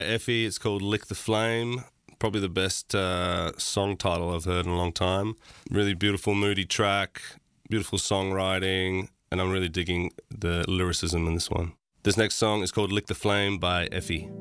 Effie, it's called Lick the Flame. Probably the best song title I've heard in a long time. Really beautiful, moody track, beautiful songwriting, and I'm really digging the lyricism in this one. This next song is called Lick the Flame by Effie.